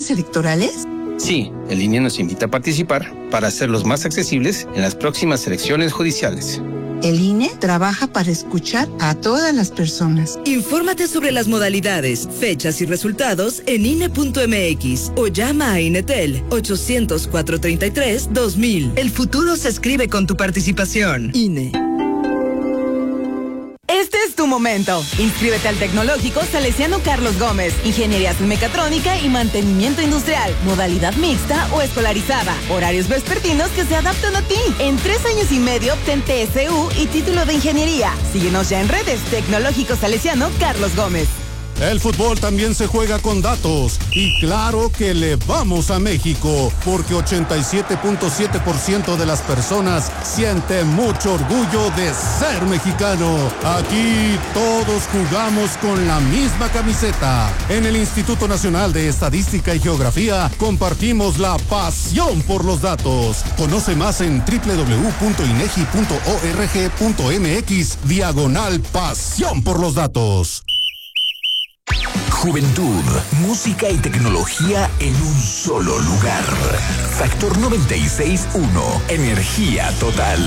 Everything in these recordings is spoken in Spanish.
campañas electorales? Sí, el INE nos invita a participar para hacerlos más accesibles en las próximas elecciones judiciales. El INE trabaja para escuchar a todas las personas. Infórmate sobre las modalidades, fechas y resultados en INE.mx o llama a INETEL 800-433-2000. El futuro se escribe con tu participación. INE. Este es tu momento. Inscríbete al Tecnológico Salesiano Carlos Gómez. Ingenierías en mecatrónica y mantenimiento industrial. Modalidad mixta o escolarizada. Horarios vespertinos que se adaptan a ti. En 3 años y medio obtén TSU y título de ingeniería. Síguenos ya en redes. Tecnológico Salesiano Carlos Gómez. El fútbol también se juega con datos y claro que le vamos a México porque 87.7% de las personas siente mucho orgullo de ser mexicano. Aquí todos jugamos con la misma camiseta. En el Instituto Nacional de Estadística y Geografía compartimos la pasión por los datos. Conoce más en www.inegi.org.mx/pasión por los datos. Juventud, música y tecnología en un solo lugar. Factor 96.1, energía total.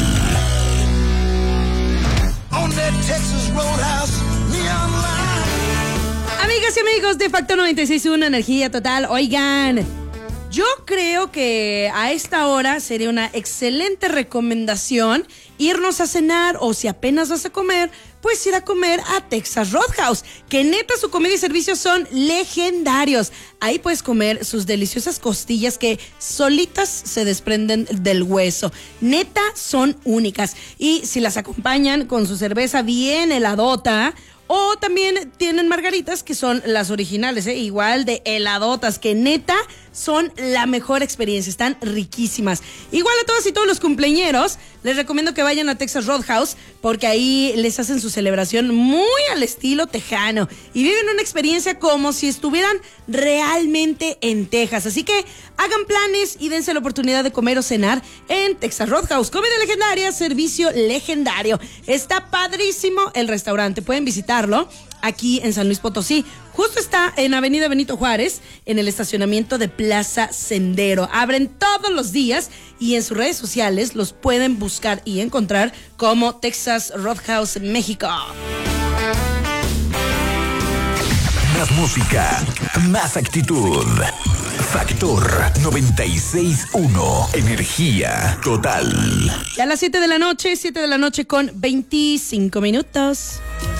Amigas y amigos de Factor 96.1, energía total. Oigan, yo creo que a esta hora sería una excelente recomendación irnos a cenar o si apenas vas a comer, pues ir a comer a Texas Roadhouse, que neta su comida y servicios son legendarios. Ahí puedes comer sus deliciosas costillas que solitas se desprenden del hueso. Neta son únicas. Y si las acompañan con su cerveza bien heladota, o también tienen margaritas que son las originales, igual de heladotas, que neta son la mejor experiencia, están riquísimas. Igual a todas y todos los cumpleañeros, les recomiendo que vayan a Texas Roadhouse porque ahí les hacen su celebración muy al estilo tejano y viven una experiencia como si estuvieran realmente en Texas. Así que hagan planes y dense la oportunidad de comer o cenar en Texas Roadhouse. Comida legendaria, servicio legendario. Está padrísimo el restaurante, pueden visitarlo aquí en San Luis Potosí. Justo está en Avenida Benito Juárez, en el estacionamiento de Plaza Sendero. Abren todos los días y en sus redes sociales los pueden buscar y encontrar como Texas Roadhouse México. Más música, más actitud. Factor 96.1, energía total. Ya a las 7 de la noche con 25 minutos.